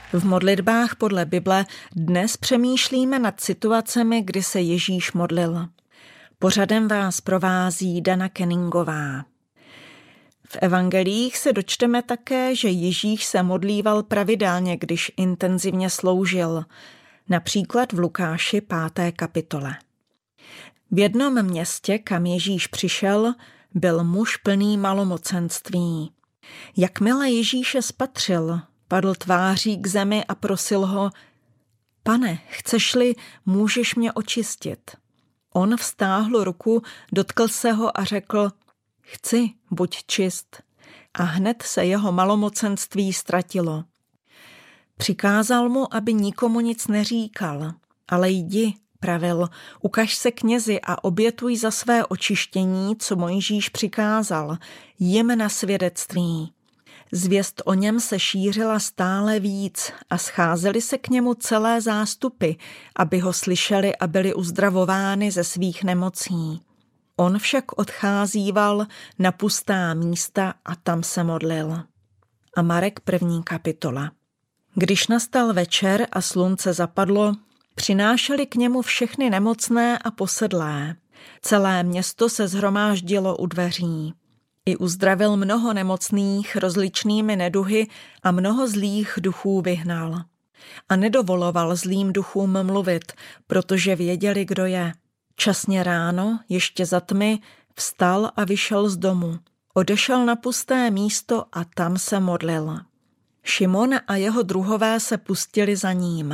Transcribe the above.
V modlitbách podle Bible dnes přemýšlíme nad situacemi, kdy se Ježíš modlil. Pořadem vás provází Dana Kenningová. V evangelích se dočteme také, že Ježíš se modlíval pravidelně, když intenzivně sloužil, například v Lukáši 5. kapitole. V jednom městě, kam Ježíš přišel, byl muž plný malomocenství. Jakmile Ježíše spatřil, padl tváří k zemi a prosil ho: Pane, chceš-li, můžeš mě očistit. On vztáhl ruku, dotkl se ho a řekl: Chci, buď čist. A hned se jeho malomocenství ztratilo. Přikázal mu, aby nikomu nic neříkal, ale jdi, pravil, ukaž se knězi a obětuj za své očištění, co Mojžíš přikázal, jim na svědectví. Zvěst o něm se šířila stále víc a scházely se k němu celé zástupy, aby ho slyšeli a byli uzdravovány ze svých nemocí. On však odcházíval na pustá místa a tam se modlil. A Marek 1. kapitola. Když nastal večer a slunce zapadlo, přinášeli k němu všechny nemocné a posedlé. Celé město se shromáždilo u dveří. I uzdravil mnoho nemocných rozličnými neduhy a mnoho zlých duchů vyhnal. A nedovoloval zlým duchům mluvit, protože věděli, kdo je. Časně ráno, ještě za tmy, vstal a vyšel z domu. Odešel na pusté místo a tam se modlil. Šimon a jeho druhové se pustili za ním.